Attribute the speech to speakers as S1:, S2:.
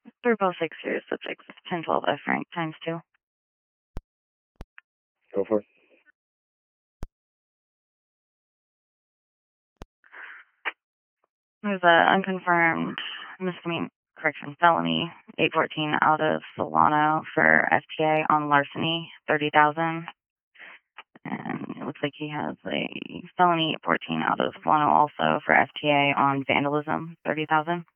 S1: They're both 6 years, so it's like 10, 12 F rank times 2.
S2: Go for it.
S1: There's a unconfirmed felony, 814 out of Solano for FTA on larceny, 30,000. And it looks like he has a felony 814 out of Solano also for FTA on vandalism, 30,000.